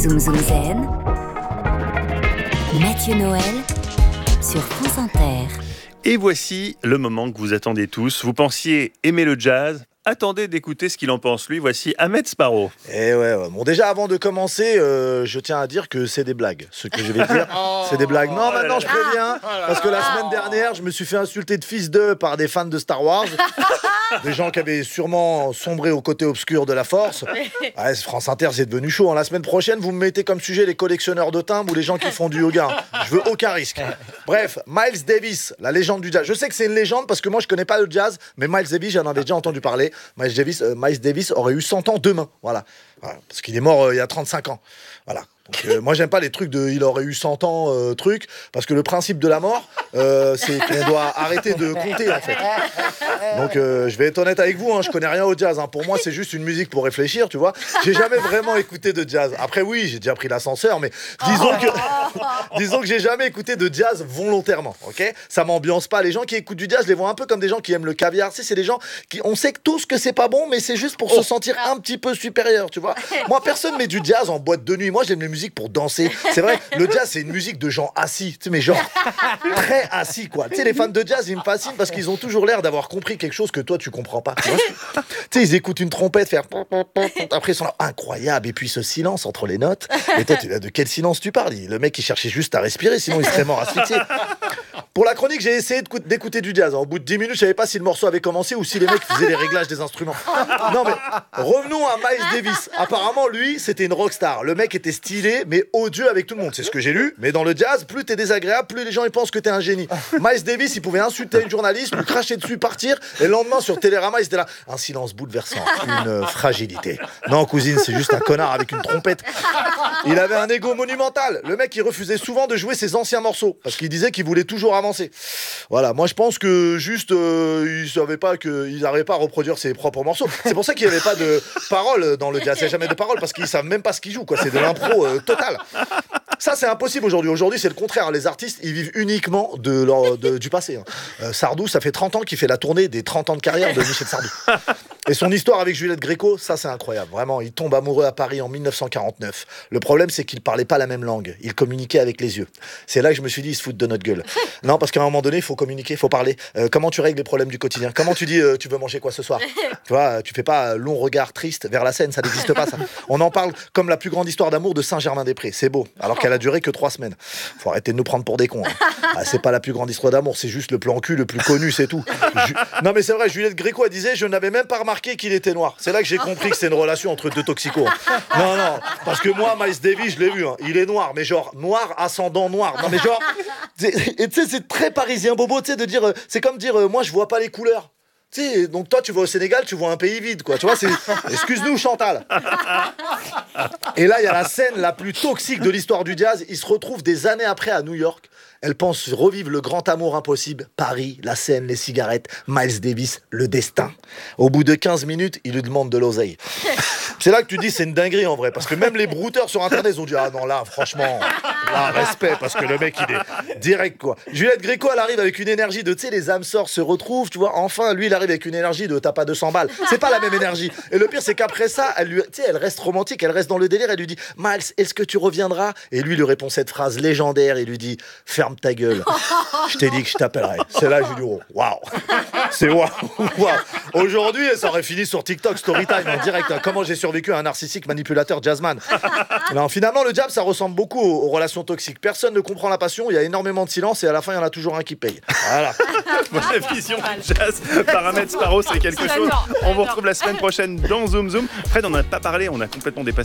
Zoom Zoom Zen, Mathieu Noël sur France Inter. Et voici le moment que vous attendez tous. Vous pensiez aimer le jazz ? Attendez d'écouter ce qu'il en pense lui. Voici Ahmed Sparrow. Eh ouais. Bon, déjà avant de commencer, je tiens à dire que c'est des blagues. Ce que je vais dire, c'est des blagues. Non, maintenant je préviens, parce que la semaine dernière, je me suis fait insulter de fils d'eux par des fans de Star Wars. Des gens qui avaient sûrement sombré au côté obscur de la force. Ouais, France Inter, c'est devenu chaud. La semaine prochaine, vous me mettez comme sujet les collectionneurs de timbres ou les gens qui font du yoga. Je veux aucun risque. Bref, Miles Davis, la légende du jazz. Je sais que c'est une légende parce que moi, je connais pas le jazz, mais Miles Davis, j'en avais déjà entendu parler. Miles Davis aurait eu 100 ans demain. Voilà. Parce qu'il est mort il y a 35 ans. Voilà. Donc, moi, j'aime pas les trucs de il aurait eu 100 ans, parce que le principe de la mort, c'est qu'on doit arrêter de compter, en fait. Donc, je vais être honnête avec vous, je connais rien au jazz. Pour moi, c'est juste une musique pour réfléchir, tu vois. J'ai jamais vraiment écouté de jazz. Après, oui, j'ai déjà pris l'ascenseur, mais disons que j'ai jamais écouté de jazz volontairement, ok ? Ça m'ambiance pas. Les gens qui écoutent du jazz, je les vois un peu comme des gens qui aiment le caviar. Tu sais, c'est des gens qui, on sait tous que c'est pas bon, mais c'est juste pour se sentir un petit peu supérieur, tu vois. Moi, personne met du jazz en boîte de nuit. Moi, j'aime les musiques pour danser. C'est vrai, le jazz, c'est une musique de gens assis, tu sais, mais genre très assis, quoi. Tu sais, les fans de jazz, ils me fascinent parce qu'ils ont toujours l'air d'avoir compris quelque chose que toi, tu comprends pas. Tu sais, ils écoutent une trompette faire... Après, ils sont là, incroyable. Et puis, ce silence entre les notes. Et toi, de quel silence tu parles ? Le mec, il cherchait juste à respirer, sinon il serait mort asphyxié. Pour la chronique, j'ai essayé d'écouter du jazz. Au bout de 10 minutes, je savais pas si le morceau avait commencé ou si les mecs faisaient les réglages des instruments. Non, mais revenons à Miles Davis. Apparemment, lui, c'était une rockstar. Le mec était stylé, mais odieux avec tout le monde. C'est ce que j'ai lu. Mais dans le jazz, plus t'es désagréable, plus les gens ils pensent que t'es un génie. Miles Davis, il pouvait insulter une journaliste, lui cracher dessus, partir. Et le lendemain, sur Télérama, il était là. Un silence bouleversant. Une fragilité. Non, cousine, c'est juste un connard avec une trompette. Il avait un ego monumental. Le mec, il refusait souvent de jouer ses anciens morceaux. Parce qu'il disait qu'il voulait toujours avancer. Voilà, moi je pense que juste il savait pas qu'il n'arrivait pas à reproduire ses propres morceaux. C'est pour ça qu'il n'y avait pas de paroles dans le jazz. Il n'y a jamais de paroles parce qu'ils savent même pas ce qu'ils jouent, quoi. C'est de l'impro total. Ça, c'est impossible aujourd'hui. Aujourd'hui, c'est le contraire. Les artistes, ils vivent uniquement du passé. Sardou, ça fait 30 ans qu'il fait la tournée des 30 ans de carrière de Michel Sardou. Et son histoire avec Juliette Gréco, ça, c'est incroyable. Vraiment, il tombe amoureux à Paris en 1949. Le problème, c'est qu'ils parlaient pas la même langue. Ils communiquaient avec les yeux. C'est là que je me suis dit, ils se foutent de notre gueule. Non, parce qu'à un moment donné, il faut communiquer, il faut parler. Comment tu règles les problèmes du quotidien ? Comment tu dis, tu veux manger quoi ce soir ? Tu vois, tu fais pas long regard triste vers la Seine, ça n'existe pas, ça. On en parle comme la plus grande histoire d'amour de Saint-Germain-des-Prés. C'est beau. Alors qu'elle a duré que 3 semaines. Faut arrêter de nous prendre pour des cons. C'est pas la plus grande histoire d'amour, c'est juste le plan cul le plus connu, c'est tout. Non, mais c'est vrai, Juliette Gréco, elle disait, je n'avais même pas remarqué qu'il était noir. C'est là que j'ai compris que c'est une relation entre deux toxicos. Non, parce que moi, Miles Davis, je l'ai vu, il est noir, mais genre noir, ascendant noir. Non, mais genre, et tu sais, c'est très parisien bobo, tu sais, de dire, c'est comme dire, moi, je vois pas les couleurs. Tu sais, donc toi, tu vas au Sénégal, tu vois un pays vide, quoi. Tu vois, c'est... Excuse-nous, Chantal. Et là, il y a la scène la plus toxique de l'histoire du jazz. Ils se retrouvent des années après à New York. Elle pense revivre le grand amour impossible. Paris, la scène, les cigarettes, Miles Davis, le destin. Au bout de 15 minutes, il lui demande de l'oseille. C'est là que tu dis c'est une dinguerie en vrai, parce que même les brouteurs sur internet ont dit ah non là franchement, là respect parce que le mec il est direct quoi. Juliette Gréco elle arrive avec une énergie de tu sais les âmes sœurs se retrouvent, tu vois, enfin lui il arrive avec une énergie de t'as pas 200 balles, c'est pas la même énergie. Et le pire c'est qu'après ça elle reste romantique, elle reste dans le délire, elle lui dit Miles est-ce que tu reviendras ? Et lui répond cette phrase légendaire, il lui dit ferme ta gueule, je t'ai dit que je t'appellerai. C'est là je lui dis waouh, c'est waouh. Aujourd'hui ça aurait fini sur TikTok Storytime en direct, comment j'ai survécu à un narcissique manipulateur jazzman. Non, finalement, le jazz, ça ressemble beaucoup aux relations toxiques. Personne ne comprend la passion, il y a énormément de silence et à la fin, il y en a toujours un qui paye. Voilà. La vision du jazz par Ahmed Sparrow, c'est quelque chose. On vous retrouve la semaine prochaine dans Zoom Zoom. Fred, on n'en a pas parlé, on a complètement dépassé